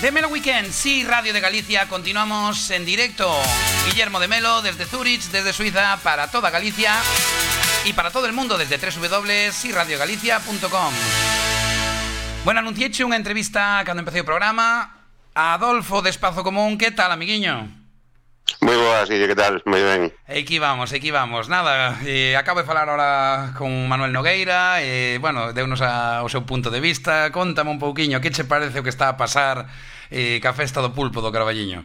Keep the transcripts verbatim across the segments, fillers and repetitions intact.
De Melo Weekend, sí, Radio de Galicia, continuamos en directo. Guillermo de Melo desde Zurich, desde Suiza, para toda Galicia y para todo el mundo desde doble u doble u doble u punto si radio galicia punto com. Bueno, anunciéche unha entrevista cando empecé o programa a Adolfo de Espazo Común. Que tal, amiguiño? Moi boas, Guille, que tal? Moi ben. Aquí vamos, aquí vamos. Nada, eh, acabo de falar ahora con Manuel Nogueira e, eh, bueno, deunos a, o seu punto de vista. Contame un pouquiño, que che parece o que está a pasar eh, ca festa do pulpo do Carballiño?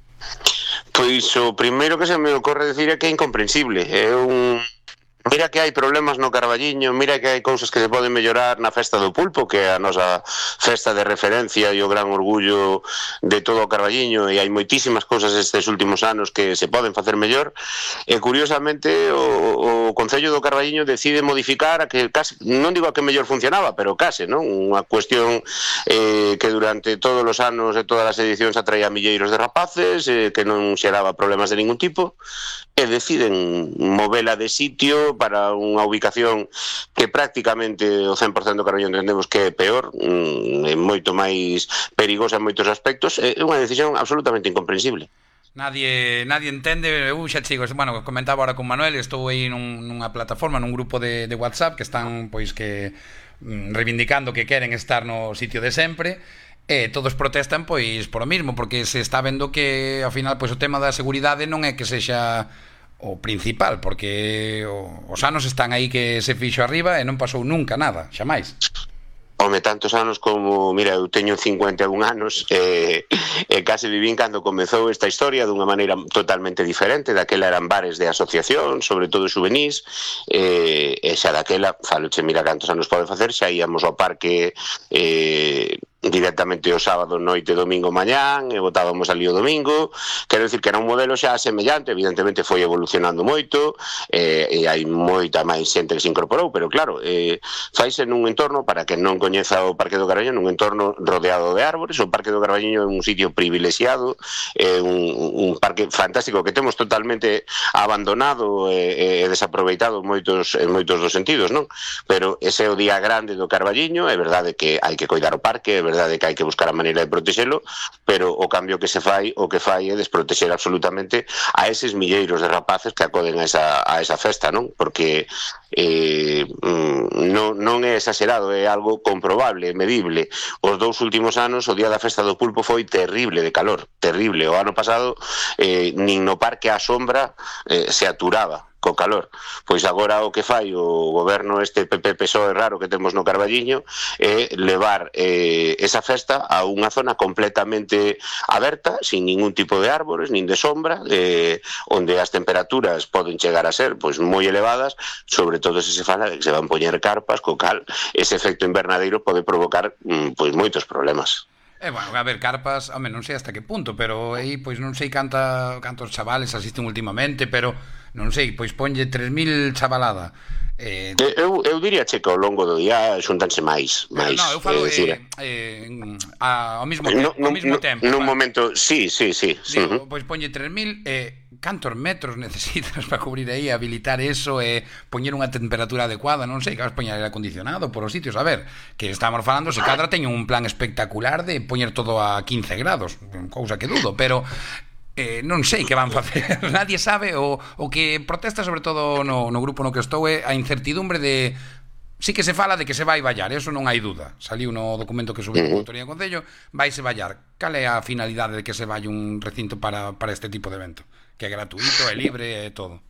Pois o primeiro que se me ocorre decir é que é incomprensible. É un... Mira que hai problemas no Carballiño, mira que hai cousas que se poden mellorar na festa do pulpo, que é a nosa festa de referencia e o gran orgullo de todo o Carballiño, e hai moitísimas cousas estes últimos anos que se poden facer mellor, e curiosamente o, o Concello do Carballiño decide modificar a que case, non digo a que mellor funcionaba, pero case, non? Unha cuestión eh, que durante todos os anos e todas as edicións atraía milleiros de rapaces, eh, que non xeraba problemas de ningún tipo, e deciden movela de sitio para unha ubicación que prácticamente o cen por cento do Carballiño entendemos que é peor, é moito máis perigosa en moitos aspectos. É unha decisión absolutamente incomprensible. Nadie nadie entende. Eu xa chicos, bueno, comentaba ahora con Manuel, estou aí nun, nunha plataforma, nun grupo de, de WhatsApp que están, pois, que mm, reivindicando que queren estar no sitio de sempre. E todos protestan, pois, por o mismo, porque se está vendo que, ao final, pois, o tema da seguridade non é que sexa o principal, porque os anos están aí que se fixo arriba e non pasou nunca nada, xa máis. Home, tantos anos como, mira, eu teño cincuenta e un anos e, e case vivín cando comezou esta historia dunha maneira totalmente diferente. Daquela eran bares de asociación, sobre todo juvenís, e, e xa daquela, faloche, mira cantos anos pode facer, xa íamos ao parque eh, directamente o sábado noite, domingo mañán, e botábamos ali o domingo. Quero dicir que era un modelo xa semellante, evidentemente foi evolucionando moito, e, e hai moita máis xente que se incorporou, pero claro, eh, faise nun entorno, para que non coñeza o Parque do Carballiño, nun entorno rodeado de árbores. O Parque do Carballiño é un sitio privilexiado, é un, un parque fantástico que temos totalmente abandonado e, e desaproveitado en moitos, en moitos dos sentidos, non? Pero ese é o día grande do Carballiño. É verdade que hai que coidar o parque, é verdade que hai que buscar a maneira de protexelo, pero o cambio que se fai, o que fai é desprotexer absolutamente a eses milleiros de rapaces que acoden a esa, a esa festa, non? Porque eh, non, non é exagerado, é algo comprobable, medible. Os dous últimos anos o día da festa do pulpo foi terrible de calor, terrible. O ano pasado eh, nin no parque á sombra eh, se aturaba co calor. Pois agora o que fai o goberno este P P P S O E raro que temos no Carballiño é levar eh, esa festa a unha zona completamente aberta, sin ningún tipo de árbores, nin de sombra, eh, onde as temperaturas poden chegar a ser pois moi elevadas, sobre todo se se fala de que se van poñer carpas, co cal ese efecto invernadeiro pode provocar mm, pois moitos problemas. E, bueno, a ver, carpas, home, non sei hasta que punto, pero aí, pois, non sei canta, cantos chavales asisten últimamente, pero, non sei, pois, ponlle tres mil chavalada. Eh, eu, eu diría che que ao longo do día xuntanse máis, máis. Non, eu falo eh, eh, a, ao mismo, no, no, ao mismo no, tempo. Nun momento, sí, sí, sí. Digo, uh-huh. Pois ponlle tres mil, eh, cantos metros necesitas para cubrir aí, habilitar eso e eh, poñer unha temperatura adecuada, non sei, que vas poñer aire acondicionado por os sitios. A ver, que estamos falando, se cadra teño un plan espectacular de poñer todo a quince grados, cousa que dudo, pero Eh, non sei que van facer, nadie sabe. O, o que protesta sobre todo no, no grupo no que estou é a incertidumbre de... Sí que se fala de que se vai vallar, eso non hai duda. Saliu no documento que subiu a Autoridade do Concello, vaise vallar. Cal é a finalidade de que se valle un recinto para, para este tipo de evento? Que é gratuito, é libre, é todo.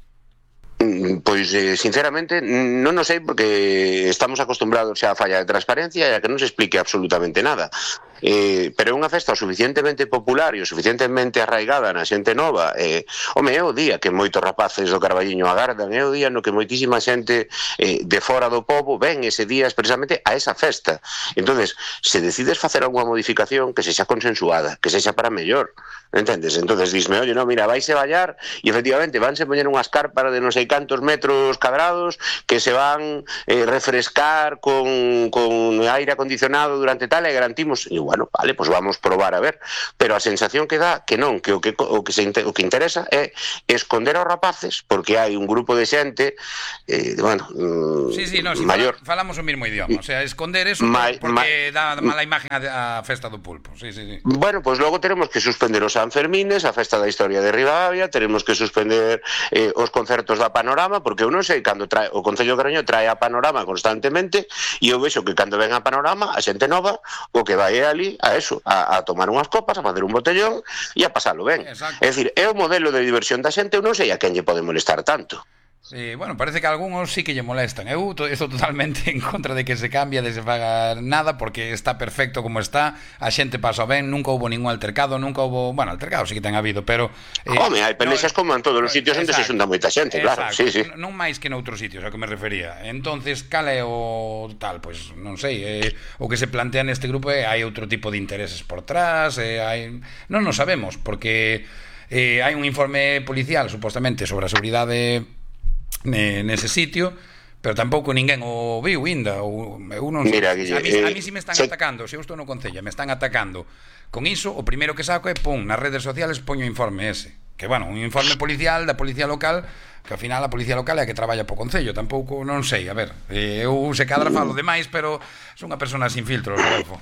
Pois, eh, sinceramente, non o sei, porque estamos acostumbrados xa a falla de transparencia e a que non se explique absolutamente nada. Eh, pero é unha festa o suficientemente popular e o suficientemente arraigada na xente nova. Eh, home, é o día que moitos rapaces do Carballiño agardan, é o día no que moitísima xente eh, de fora do pobo ven ese día expresamente a esa festa. Entonces, se decides facer alguna modificación que sexa consensuada, que sexa para mellor, entendes? Entonces, disme, oye, no, mira, vaise vallar e efectivamente vanse poñer unhas carpas de non sei cantos metros cadrados que se van eh, refrescar con, con aire acondicionado durante tal e garantimos, bueno, vale, pois vamos probar a ver, pero a sensación que dá que non, que o que, o que, se, o que interesa é esconder aos rapaces, porque hai un grupo de xente, eh, bueno, sí, sí, no, si maior... fala, falamos o mismo idioma, o sea, esconder eso Ma, por, porque ma, dá mala imagen a, a festa do pulpo, sí, sí, sí. Bueno, pois pues logo teremos que suspender os Sanfermines, a festa da historia de Ribadavia, teremos que suspender eh, os concertos da Panorama, porque eu non sei, cando trae, o Concello de Carballiño trae a Panorama constantemente, e eu vexo que cando ven a Panorama, a xente nova, o que vai é ali a eso, a, a tomar unhas copas, a facer un botellón e a pasalo ben. Exacto. É dicir, é o modelo de diversión da xente, eu non sei a quen lle pode molestar tanto. Sí, bueno, parece que a algúns sí que lle molestan. Eu estou totalmente en contra de que se cambie, de se faga nada, porque está perfecto como está, a xente pasa ben, nunca houbo ningún altercado, nunca houbo, bueno, altercado sí que ten habido, pero eh, home, hai pelexas no, como en todos os sitios onde se xunta moita xente, claro, sí, sí. Non máis que noutros sitios, a que me refería. Entonces, cal é o tal, pois pues, non sei, eh, o que se plantea neste grupo é hai outro tipo de intereses por trás, eh, hai non nos sabemos, porque eh, hai un informe policial supostamente sobre a seguridade nese sitio, pero tampouco ninguén o viu ainda, ou eu non sei. Mira, a mí, a mí si me están se... atacando, se eu estou no Concello, me están atacando. Con iso, o primeiro que saco é, pum, nas redes sociales poño o informe ese, que bueno, un informe policial da policía local, que ao final a policía local é a que traballa po Concello, tampouco, non sei, a ver, eu se cadra falo demais, pero son unha persona sin filtros, Rodolfo.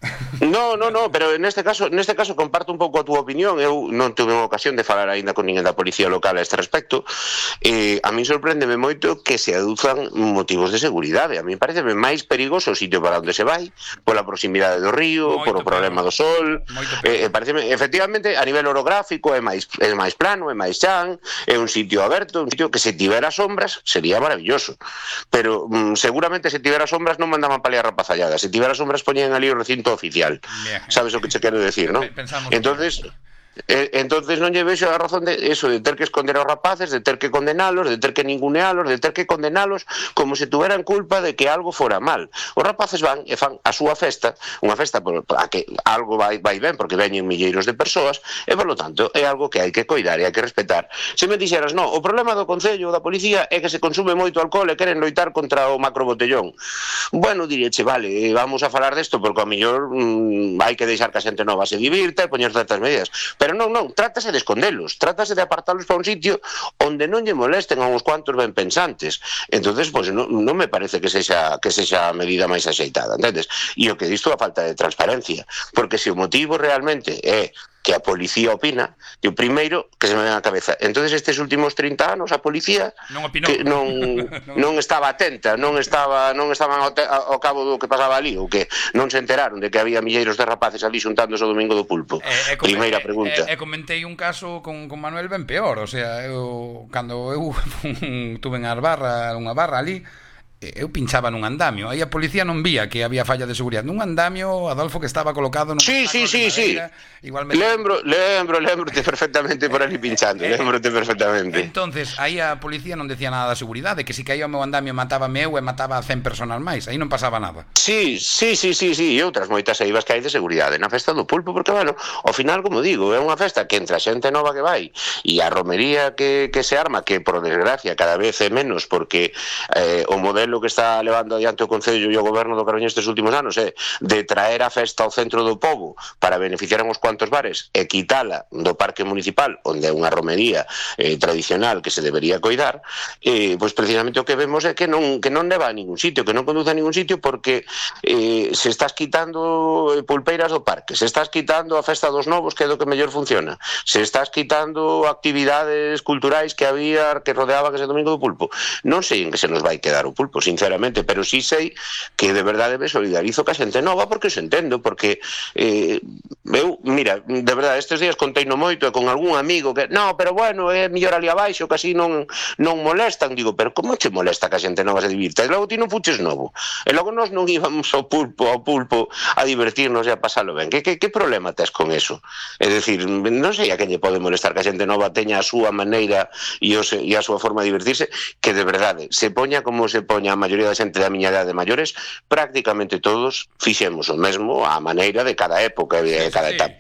No, no, no, pero neste caso neste caso comparto un pouco a túa opinión. Eu non tuve unha ocasión de falar aínda con ninguén da policía local a este respecto. Eh, a mí sorpréndeme moito que se aduzan motivos de seguridade. A mí parece máis perigoso o sitio para onde se vai, pola proximidade do río, moito por o problema peor. do sol. Eh, pareceme, efectivamente, a nivel orográfico é máis é máis plano, é máis chan, é un sitio aberto, un sitio que se tivera sombras sería maravilloso. Pero mm, seguramente se tivera sombras non mandaban paliar rapazalladas. Se tivera sombras poñían ali o recinto oficial. Bien. Sabes o que che quero decir, ¿no? Pensamos entonces eh, entonces non lle vexo a razón de eso, de ter que esconder aos rapaces, de ter que condenalos, de ter que ningunealos, de ter que condenalos como se tuveran culpa de que algo fora mal. Os rapaces van e fan a súa festa, unha festa por, a que algo vai, vai ben porque veñen milleiros de persoas e, por lo tanto, é algo que hai que coidar e hai que respetar. Se me dixeras, no, o problema do Concello ou da Policía é que se consume moito alcohol e queren loitar contra o macrobotellón. Bueno, diríeche, vale, vamos a falar desto porque ao mellor mmm, hai que deixar que a xente nova se divirta e poñer certas medidas. Pero non, non, trátase de escondelos, trátase de apartalos para un sitio onde non lle molesten a uns cuantos ben pensantes. Entonces, pois, pues, non, non me parece que sexa que sexa a medida máis axeitada, entendes? E o que disto a falta de transparencia, porque se o motivo realmente é que a policía opina, e o primeiro que se me ven á cabeza. Entonces estes últimos trinta anos a policía non opinou, que non, non estaba atenta, non estaba non estaban ao, te, ao cabo do que pasaba ali, ou que non se enteraron de que había milleiros de rapaces ali xuntándose o domingo do pulpo. Eh, eh, Primeira pregunta. E eh, eh, comentei un caso con, con Manuel ben peor, o sea, eu cando eu tuve en barra, unha barra ali, eu pinchaba nun andamio, aí a policía non vía que había falla de seguridade, nun andamio, Adolfo, que estaba colocado nun sí, sí, sí, sí. Igualmente... lembro, lembro, lembrote perfectamente por ali pinchando, eh, lembrote perfectamente. Entonces, aí a policía non decía nada da seguridade, que si caía o meu andamio matábame eu e mataba a cen personas máis, aí non pasaba nada. Sí, sí, sí, sí, sí, e outras moitas eivas que hai de seguridade na festa do pulpo, porque, bueno, ao final, como digo, é unha festa que entre a xente nova que vai e a romería que, que se arma, que por desgracia cada vez é menos, porque eh, o modelo que está levando adiante o Concello e o Goberno do Carballiño estes últimos anos é de traer a festa ao centro do pobo para beneficiar a uns cuantos bares e quitala do parque municipal, onde é unha romería eh, tradicional que se debería coidar, eh, pois precisamente o que vemos é que non, que non leva a ningún sitio, que non conduce a ningún sitio, porque eh, se estás quitando pulpeiras do parque, se estás quitando a festa dos novos, que é do que mellor funciona, se estás quitando actividades culturais que había, que rodeaban ese domingo do pulpo. Non sei en que se nos vai quedar o pulpo, sinceramente, pero sí sei que de verdade me solidarizo ca xente nova, porque os entendo, porque eh, eu, mira, de verdade, estes días conteino moito e con algún amigo que, no, pero bueno, é mellor ali abaixo, que así non, non molestan. Digo, pero como che molesta que a xente nova se divirta? E logo ti non fuches novo, e logo nós non íbamos ao pulpo, ao pulpo a divertirnos e a pasalo ben. Que, que, que problema tes con eso? É dicir, non sei a quen lle pode molestar que a xente nova teña a súa maneira e, os, e a súa forma de divertirse, que de verdade se poña como se poña a maioría da xente da miña idade de maiores, prácticamente todos fixemos o mesmo á maneira de cada época e de cada etapa.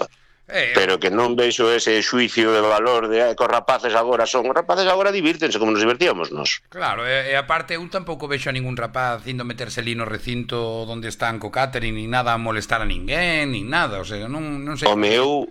Eh, pero que non vexo ese xuicio de valor de eh, que os rapaces agora son, os rapaces agora divírtense como nos divertíamos nos. claro, e, e aparte eu tampouco vexo a ningún rapaz indo meterse ali no recinto onde están co catering, ni nada a molestar a ninguén, ni nada, o sea, non, non sei. O meu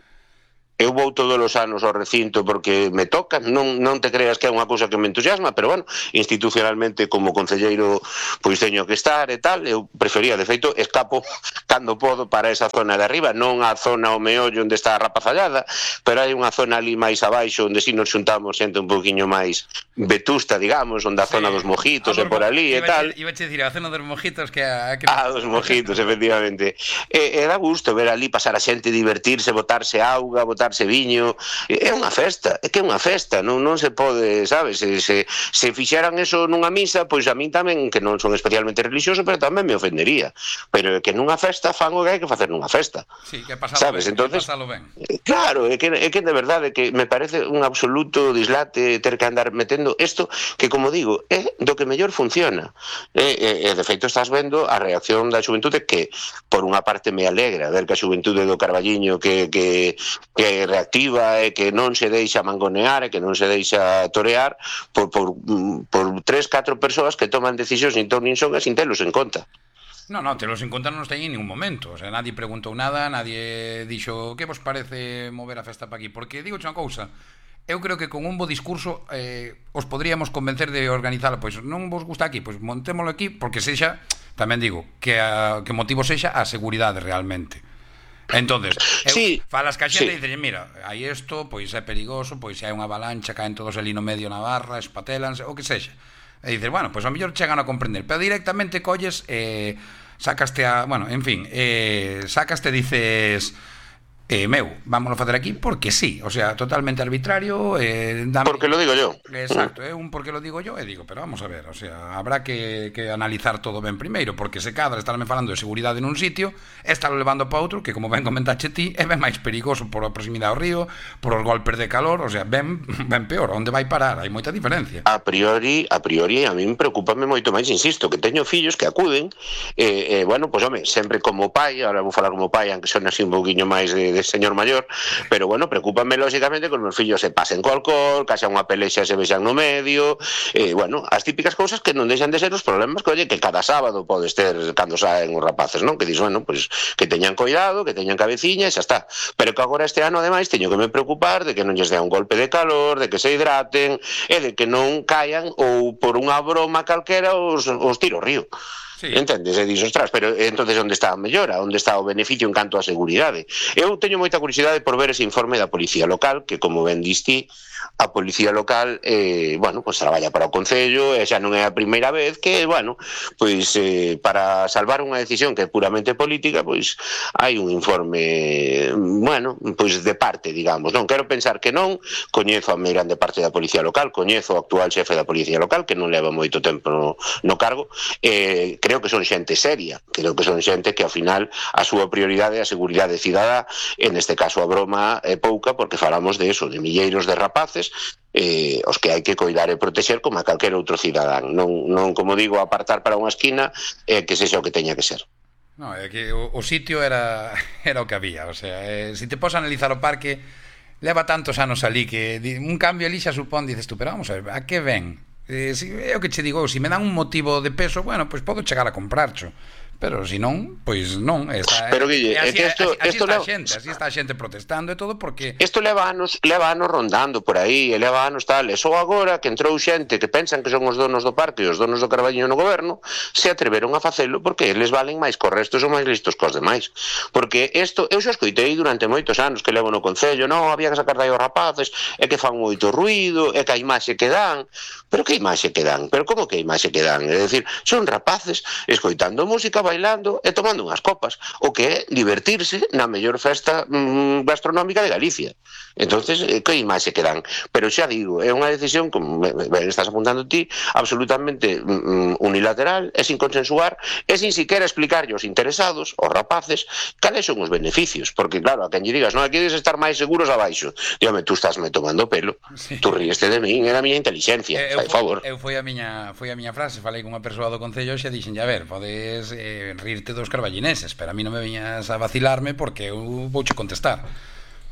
eu vou todos os anos ao recinto porque me toca, non, non te creas que é unha cousa que me entusiasma, pero bueno, institucionalmente como concelleiro pois teño que estar e tal, eu prefería, de feito, escapo cando podo para esa zona de arriba, non a zona o meollo onde está a rapazallada, pero hai unha zona ali máis abaixo onde si nos xuntamos xente un poquinho máis vetusta, digamos, onde a Sí, zona dos mojitos a e dos por mo- ali e iba tal. Iba a dicir, a cena dos mojitos que a, que Ah, dos mojitos, efectivamente. E, e dá gusto ver ali pasar a xente, divertirse, botarse auga, botarse viño. É unha festa, é que é unha festa, non, non se pode, sabes? Se, se, se fixeran eso nunha misa, pois a min tamén, que non son especialmente religioso, pero tamén me ofendería. Pero é que nunha festa fan o que hai que facer nunha festa. Sí, que pasalo Sabes? ben, Entonces, que pasalo ben. claro, é que, é que de verdade que me parece un absoluto dislate ter que andar metendo isto que, como digo, é do que mellor funciona. E, e, e de feito estás vendo a reacción da xuventude que, por unha parte, me alegra ver que a xuventude do Carballiño que, que, que reactiva e que non se deixa mangonear e que non se deixa torear por, por, por tres, catro persoas que toman decisións nin ton nin son e sin telos en conta. No, no, te los encontran non teñen en ningún momento. O sea, nadie preguntou nada, nadie dixo que vos parece mover a festa para aquí. Porque, digo unha cousa, eu creo que con un bo discurso eh, os podríamos convencer de organizar. Pois non vos gusta aquí, pois montémolo aquí, porque sexa, tamén digo, que, a, que motivo sexa a seguridade realmente. Entonces, eu, sí, falas ca xente sí. e dicen, mira, hai isto, pois é perigoso, pois se hai unha avalancha, caen todos ali no medio na barra, espatelanse, o que sexa. E dices, bueno, pois a mellor chegan a comprender, pero directamente colles, eh, sacaste a, bueno, en fin, eh, sacaste, dices, eh, meu, vámonos a facer aquí porque sí, o sea, totalmente arbitrario, eh, dame... Porque lo digo yo. Exacto, é un porque lo digo yo e digo, pero vamos a ver, o sea, habrá que, que analizar todo ben primeiro, porque se cadra estarme falando de seguridade nun sitio, estarlo levando para outro, que como ben comentache ti, é ben máis perigoso por a proximidade ao río, por os golpes de calor, o sea, ben, ben peor, onde vai parar, hai moita diferencia. A priori, a priori, a min preocupame moito máis, insisto, que teño fillos que acuden, e, eh, bueno, pois, home, sempre como pai, ahora vou falar como pai, aunque son así un poquinho máis de, de señor maior, pero bueno, preocúpame lógicamente que os meus fillos se pasen co alcohol, que haxa unha pelexa se vexan no medio, eh, bueno, as típicas cousas que non deixan de ser os problemas que, oye, que cada sábado podes ter cando saen os rapaces, non? Que dis, bueno, pues, que teñan cuidado, que teñan cabeciña e xa está. Pero que agora este ano, ademais, teño que me preocupar de que non lles dea un golpe de calor, de que se hidraten e de que non caian ou por unha broma calquera os, os tiro ao río. Sí. Entendes? E dixo, ostras, pero entonces onde está a mellora? Onde está o beneficio en canto a seguridade? Eu teño moita curiosidade por ver ese informe da Policía Local, que como ben diste, a Policía Local, eh, bueno, pues traballa para o Concello, e xa non é a primeira vez que, bueno, pois eh, para salvar unha decisión que é puramente política, pois hai un informe, bueno, pois de parte, digamos, non? Quero pensar que non, coñezo a meirande parte da Policía Local, coñezo o actual xefe da Policía Local, que non leva moito tempo no, no cargo, eh, creo que son xente seria, creo que son xente que ao final a súa prioridade é a seguridade cidadá, en este caso a broma é pouca porque falamos de eso, de milleiros de rapaces eh, os que hai que coidar e protexer como a calquer outro cidadán, non, non como digo, apartar para unha esquina eh, que sexa o que teña que ser. No, é que o, o sitio era era o que había, o sea, eh, se te pos analizar o parque leva tantos anos ali que un cambio ali xa supón, dices tú, pero vamos a ver, a que ven? Eh, si, é o que che digo, se me dan un motivo de peso, bueno, pois pues podo chegar a comprarcho. Pero se non, pois non, está, pero Guille, así, é que esto, así, así esto está leva, a xente, así está a xente protestando e todo porque isto leva anos, leva anos rondando por aí, e leva anos tal, e só agora que entrou xente que pensan que son os donos do parque e os donos do Carballiño no goberno, se atreveron a facelo porque eles valen máis cos restos ou máis listos cos demais. Porque isto, eu xa escoitei durante moitos anos que levo no Concello, non, había que sacar dai os rapaces, é que fan moito ruido, é que a imaxe que dan, pero que imaxe que dan? Pero como que imaxe que dan? É dicir, son rapaces escoitando música, bailando e tomando unhas copas, o que é divertirse na mellor festa mmm, gastronómica de Galicia. Entonces, que imaxe que dan? Pero xa digo, é unha decisión, como ben estás apuntando ti, absolutamente mm, unilateral, e sin consensuar, e sin siquiera explicarlle aos interesados, aos rapaces, cales son os beneficios, porque claro, a quen lle digas, non, aquí queres estar máis seguros abaixo, dígame, tú estás me tomando pelo, sí. Tú ríeste de min, é a miña inteligencia, eh, fai favor. Eu foi a miña, foi a miña frase, falei con unha persoa do Concello e xa dixen, a ver, podes eh, rirte dos carballineses, pero a mí non me viñas a vacilarme porque eu vouche contestar.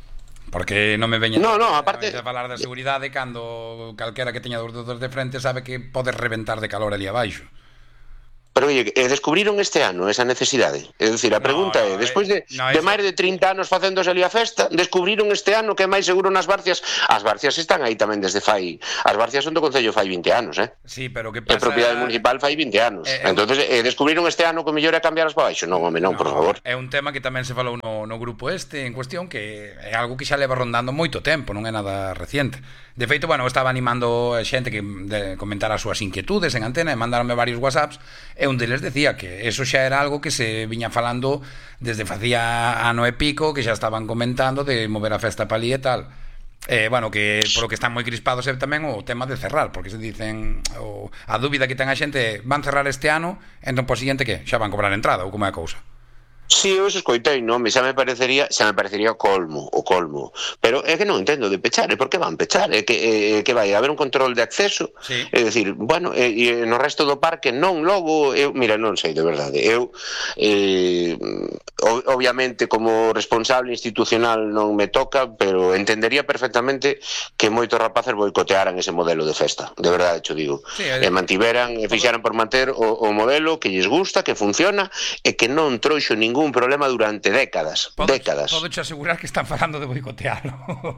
Porque non me veña no, no, aparte aparte a falar da seguridade cando calquera que teña dos dedos de frente sabe que pode reventar de calor ali abaixo. Pero, oye, descubriron este ano esa necesidade? É dicir, a pregunta no, é, no, despois de, no, de eso... máis de trinta anos facéndose ali a festa, descubriron este ano que é máis seguro nas Barcias. As Barcias están aí tamén desde fai... As Barcias son do Concello fai vinte anos, eh? Sí, pero que pasa... É propiedade municipal fai vinte anos. Eh, entonces, eh, descubriron este ano que o mellor é cambiar as para baixo? Non, home, non, no, por favor. É un tema que tamén se falou no, no grupo este en cuestión, que é algo que xa leva rondando moito tempo, non é nada reciente. De feito, bueno, estaba animando a xente que de comentar as súas inquietudes en antena e mandaronme varios whatsapps e un deles decía que eso xa era algo que se viña falando desde facía ano e pico, que xa estaban comentando de mover a festa palí e tal. Eh, bueno, que polo que están moi crispados é tamén o tema de cerrar, porque se dicen o, a dúbida que ten a xente, van cerrar este ano, entón po seguinte que xa van cobrar entrada ou como é a cousa. Si, eu escoitei, non, xa me parecería, xa me parecería o colmo, o colmo. Pero é que non entendo de pechar, é por que van pechar? É que, é, que vai haber un control de acceso? Sí. É dicir, bueno, e, e no resto do parque non, logo, eu, mira, non sei, de verdade. Eu, eh, obviamente, como responsable institucional non me toca, pero entendería perfectamente que moitos rapaces boicotearan ese modelo de festa. De verdade, xo digo. Sí, e mantiveran, e fixaran por manter o, o modelo que lles gusta, que funciona, e que non trouxo ningún un problema durante décadas, podo, décadas. Podo te asegurar que están falando de boicotearlo.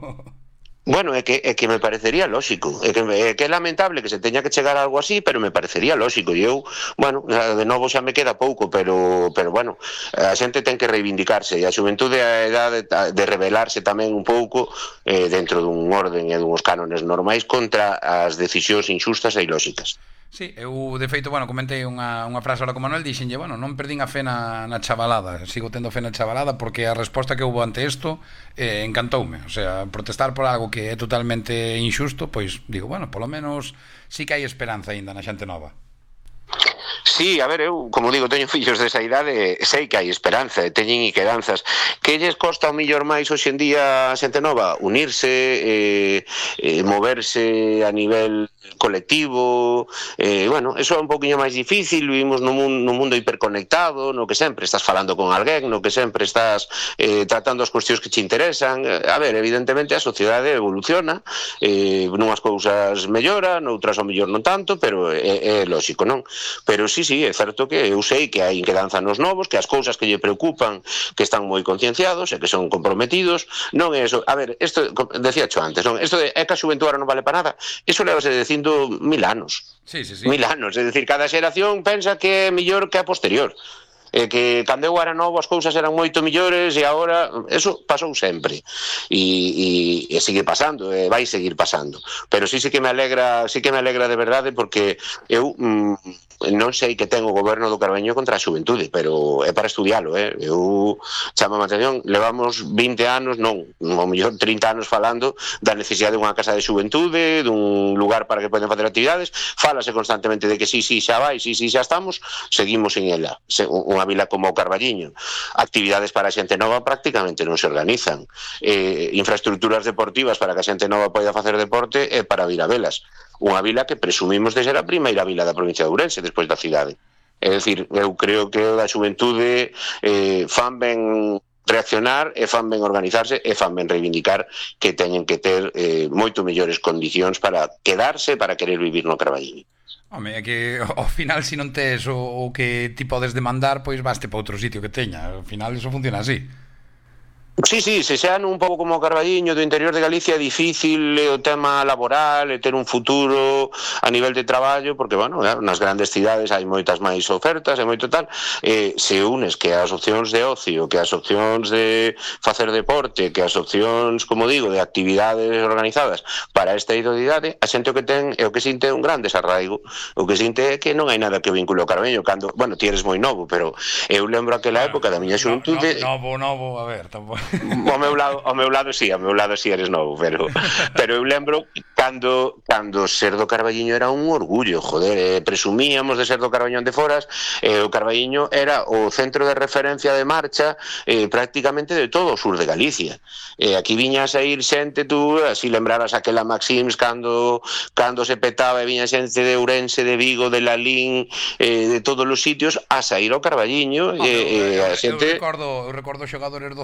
Bueno, é que, é que me parecería lógico, é que, é que é lamentable que se teña que chegar a algo así, pero me parecería lógico, e eu, bueno, de novo xa me queda pouco, pero, pero bueno, a xente ten que reivindicarse, e a xuventude a edade de rebelarse tamén un pouco eh, dentro dun orden e duns cánones normais contra as decisións inxustas e ilóxicas. Sí, eu de feito, bueno, comentei unha, unha frase ahora con Manuel, dixenlle, bueno, non perdín a fe na, na chavalada, sigo tendo fe na chavalada porque a resposta que houve ante isto eh, encantoume, o sea, protestar por algo que é totalmente inxusto, pois digo, bueno, polo menos sí que hai esperanza aínda na xente nova. Sí, a ver, eu, como digo, teño fillos desa idade, sei que hai esperanza, teñen inquedanzas. Que lles costa o millor máis hoxe en día a xente nova? Unirse, eh, eh, moverse a nivel colectivo, eh, bueno, eso é un poquinho máis difícil, vivimos nun mundo, nun mundo hiperconectado, no que sempre estás falando con alguén, no que sempre estás eh, tratando as cuestións que te interesan. A ver, evidentemente a sociedade evoluciona, eh, nunhas cousas mellora, noutras ao mellor non tanto, pero é, é lógico, non? Pero sí, sí, é certo que eu sei que hai inquedanza nos novos, que as cousas que lle preocupan, que están moi concienciados e que son comprometidos, non é eso. A ver, isto, decía xo antes, non? Isto de é que a xuventude non vale para nada, iso levase dicindo mil anos. Sí, sí, sí. Mil anos, é dicir, cada xeración pensa que é mellor que a posterior. É que cando eu era novo as cousas eran moito millores e agora eso pasou sempre e, e, e sigue pasando, e vai seguir pasando, pero sí, sí que me alegra, sí que me alegra de verdade, porque eu mm, non sei que ten o goberno do Carballiño contra a xuventude, pero é para estudialo, eh? Eu chamo a atención, levamos vinte anos, non, ao mellor trinta anos falando da necesidade dunha casa de xuventude, dun lugar para que poden facer actividades, fálase constantemente de que sí, sí, xa vai, sí, sí, xa estamos, seguimos en ela. Unha unha vila como o Carballiño, actividades para a xente nova prácticamente non se organizan, eh, infraestructuras deportivas para que a xente nova poida facer deporte e para vir a velas, unha vila que presumimos de ser a primeira vila da provincia de Ourense despois da cidade. É dicir, eu creo que o da xuventude eh, fan ben reaccionar e fan ben organizarse e fan ben reivindicar que teñen que ter eh, moito mellores condicións para quedarse, para querer vivir no Carballiño. Home, é que ao final se non tes o, o que ti podes demandar, pois vaste para outro sitio que teña. Ao final iso funciona así. Sí, sí, se xa un pouco como o Carballiño do interior de Galicia é difícil o tema laboral e ter un futuro a nivel de traballo, porque, bueno, nas grandes cidades hai moitas máis ofertas e moito tal, e se unes que as opcións de ocio, que as opcións de facer deporte, que as opcións, como digo, de actividades organizadas para esta idade, a xente o que ten é o que sinte un gran desarraigo, o que sinte é que non hai nada que vincule ao Carballiño, cando, bueno, ti eres moi novo, pero eu lembro aquela época da miña xuntude... No, no, novo, novo, a ver, tampouco... Ao meu lado, ao meu lado sí, ao meu lado sí eres novo, pero pero eu lembro cando cando ser do Carballiño era un orgullo, joder, eh, presumíamos de ser do Carballiño de Foras, eh, o Carballiño era o centro de referencia de marcha eh, prácticamente de todo o sur de Galicia. Eh, aquí viñas a ir xente, tú así lembrarás aquela Maxims cando cando se petaba e viña xente de Ourense, de Vigo, de Lalín, eh, de todos os sitios a sair ao Carballiño, e eh, eh, a xente... Eu recordo, eu recordo xogadores do Celta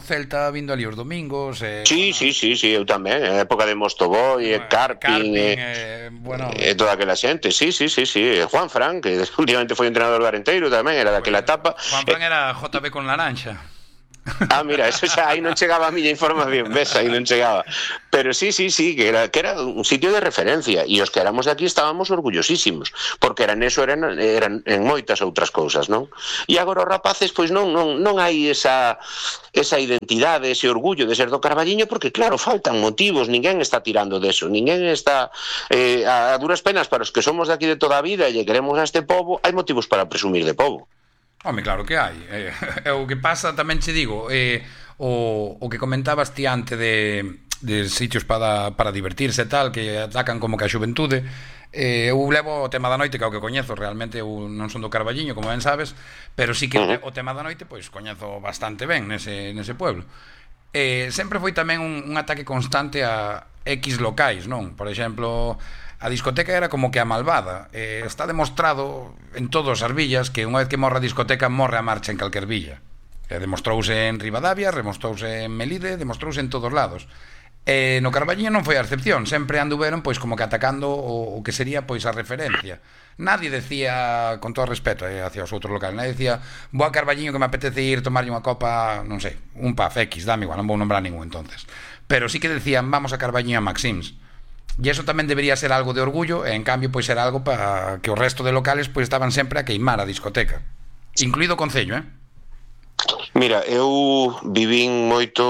iba vindo ali os domingos. Eh, Sí, bueno, sí, sí, sí, eu tamén, a época de Mostoboy, e Carping, e, eh, bueno, e toda aquela xente, sí, sí, sí, sí, e Juan Fran, que últimamente foi entrenador do Arenteiro tamén, era daquela pues, etapa. Juan Fran era J B con Laranxa. Ah, mira, eso xa aí non chegaba a miña información, ves, aí non chegaba. Pero sí, sí, sí, que era, que era un sitio de referencia e os que éramos de aquí estábamos orgullosísimos, porque eran eso, eran, eran en moitas outras cousas, non? E agora os rapaces, pois non non non hai esa esa identidade, ese orgullo de ser do Carballiño, porque claro, faltan motivos, ninguén está tirando deso, ninguén está eh, a duras penas para os que somos de aquí de toda a vida e lle queremos a este pobo, hai motivos para presumir de pobo. Home, claro que hai. Eh, o que pasa, tamén che digo, eh, o, o que comentabas ti antes de, de sitios para, para divertirse e tal, que atacan como que a xuventude, eh, eu levo o tema da noite, que é o que coñezo, realmente eu non son do Carballiño, como ben sabes, pero sí que uh-huh. o tema da noite, pois coñezo bastante ben nese, nese pueblo. Eh, sempre foi tamén un, un ataque constante a X locais, non? Por exemplo, a discoteca era como que a malvada. Eh, está demostrado en todas as villas que unha vez que morre a discoteca, morre a marcha en calquer villa. Eh, demostrouse en Ribadavia, demostrouse en Melide, demostrouse en todos lados. Eh, no Carballiño non foi a excepción, sempre anduveron pois como que atacando o, o que sería pois a referencia. Nadie decía, con todo respeto eh, hacia os outros locales, nadie decía, vou a Carballiño que me apetece ir tomarlle unha copa, non sei, un pub X, dame igual, non vou nombrar ningún entonces. Pero sí que decían, vamos a Carballiño a Maxims. E eso tamén debería ser algo de orgullo, e en cambio pois era algo para que o resto de locales pois estaban sempre a queimar a discoteca, incluído o Concello, eh? Mira, eu vivín moito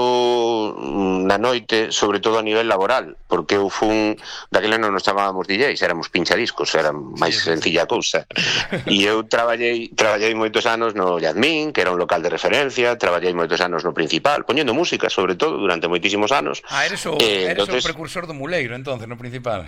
na noite, sobre todo a nivel laboral, porque eu fun, daquela non nos chamábamos D Js, éramos pinchadiscos, era máis sí, sencilla a cousa. E eu traballei, traballei moitos anos no Yadmin, que era un local de referencia, traballei moitos anos no Principal, poñendo música, sobre todo, durante moitísimos anos. Ah, eres o, eh, eres entonces... o precursor do Muleiro, entonces, no Principal.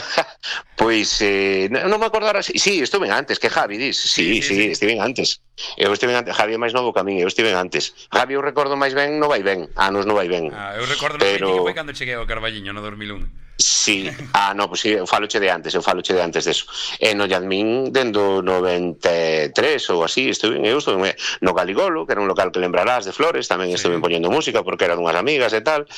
Pois, eh, non me acordara, sí, sí, estuve antes, que Javi dis, sí, sí, sí, sí, sí. Estive antes. Eu estive antes, Javi é máis novo que a min, eu estive antes. Javi eu recordo máis ben no vai ben, anos no vai ben. Ah, eu recordo pero... no que foi cando cheguei ao Carballiño no dos mil un. Sí, ah, no, pois pues sí, eu faloche de antes, eu faloche de antes deso. E no Yadmin dendo noventa e tres ou así, estuve, eu estuve no Galigolo, que era un local que lembrarás de Flores, tamén sí. Estuve poñendo música porque eran unhas amigas e tal.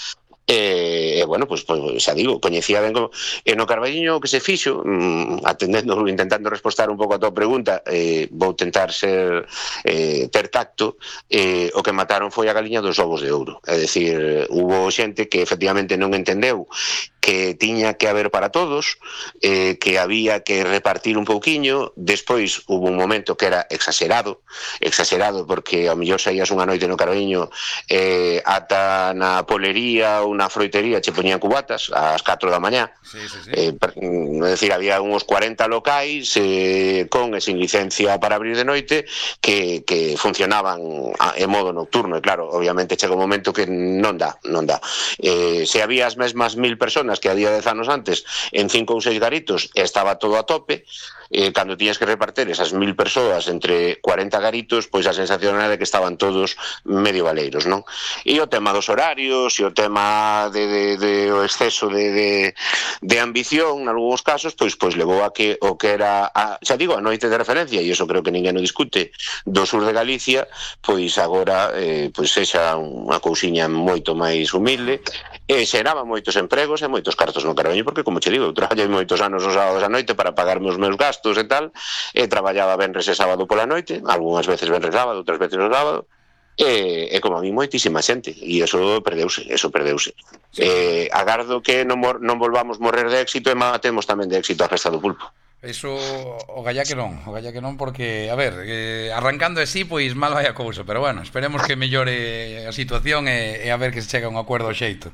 E, eh, bueno, pois, pues, pues, xa digo, coñecía ben como... E no Carballiño o que se fixo, mmm, atendendo, intentando respostar un pouco a tua pregunta, eh, vou tentar ser eh, ter tacto, eh, o que mataron foi a galiña dos ovos de ouro. É dicir, hubo xente que efectivamente non entendeu que tiña que haber para todos, eh, que había que repartir un pouquiño. Despois hubo un momento que era exagerado, exagerado porque ao mellor saías unha noite no Carballiño eh, ata na polería ou na froitería che poñían cubatas ás catro da mañá. Sí, sí, sí. Eh, é dicir, había uns cuarenta locais eh, con e sin licencia para abrir de noite que, que funcionaban a, en modo nocturno, e claro, obviamente chega un momento que non dá, non dá. Eh, se había as mesmas mil personas que había dez anos antes en cinco ou seis garitos, estaba todo a tope. Eh, cando tiñas que repartir esas mil persoas entre cuarenta garitos, pois a sensación era de que estaban todos medio valeiros, non? E o tema dos horarios, e o tema de, de, de o exceso de, de, de ambición, en algúns casos, pois pois levou a que o que era, a, xa digo, a noite de referencia, e iso creo que ninguén o discute, do sur de Galicia, pois agora eh, pois sexa unha cousiña moito máis humilde, e xeraba moitos empregos e moitos cartos no Carballiño, porque, como che digo, eu traballei moitos anos os sábados a noite para pagarme os meus gastos e tal, e traballaba venres e sábado pola noite, algunhas veces venres sábado, outras veces o sábado, e, e como a mí moitísima xente, e eso perdeuse, eso perdeuse. Sí. Eh, agardo que non, mor, non volvamos morrer de éxito e matemos tamén de éxito a Festa do Pulpo. Eso, o galla que non, o galla que non, porque, a ver, eh, arrancando así, pois mal vai a cousa, pero bueno, esperemos que mellore a situación e, e a ver que se chega a un acordo ao xeito.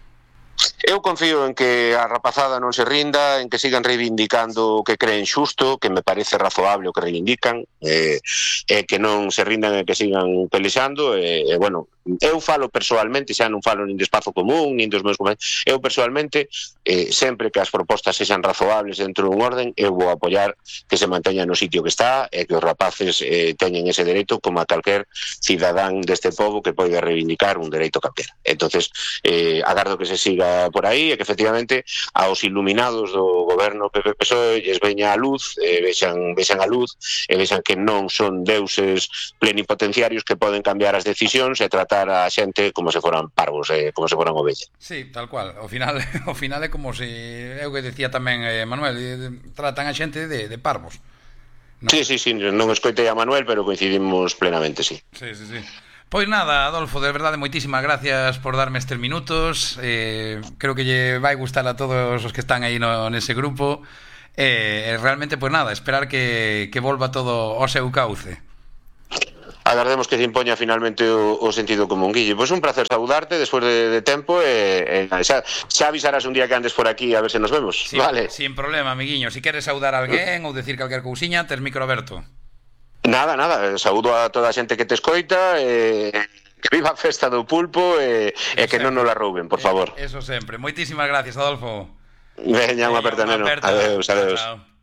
Eu confío en que a rapazada non se rinda, en que sigan reivindicando o que creen xusto, que me parece razoable o que reivindican, e, e que non se rindan e que sigan pelexando, e, e bueno, eu falo persoalmente, xa non falo nin de Espazo Común, nin dos meus compañeros, eu persoalmente, eh, sempre que as propostas sexan razoables dentro dun orden, eu vou apoiar que se manteña no sitio que está e que os rapaces eh, teñen ese dereito como a calquer cidadán deste pobo que poida reivindicar un dereito calquera. Entonces, eh, agardo que se siga por aí e que efectivamente aos iluminados do goberno P P P S O E lles veña a luz, eh, vexan, vexan a luz e vexan que non son deuses plenipotenciarios que poden cambiar as decisións e tratar tratar a xente como se foran parvos, eh, como se foran ovellas. Sí, tal cual. Ao final, ao final é como se, é o que decía tamén eh, Manuel, eh, tratan a xente de, de parvos. No. Sí, sí, sí, non escoitei a Manuel, pero coincidimos plenamente, sí. Sí, sí, sí. Pois nada, Adolfo, de verdade, moitísimas gracias por darme estes minutos. Eh, creo que lle vai gustar a todos os que están aí no, nese grupo. Eh, realmente, pois nada, esperar que, que volva todo ao seu cauce. Agardemos que se impoña finalmente o, o sentido común, Guille. Pois un placer saudarte despois de, de tempo e, e xa, xa avisarás un día que andes por aquí a ver se nos vemos, sí, vale? Sin problema, amiguiño. Si queres saudar a alguén ou decir calquer cousiña, tes micro aberto. Nada, nada, saúdo a toda a xente que te escoita e que viva a festa do pulpo e, e que non nos la rouben, por favor. Eso sempre. Moitísimas gracias, Adolfo. Veña, unha aperta, neno. Adeus, adeus. Chao, chao.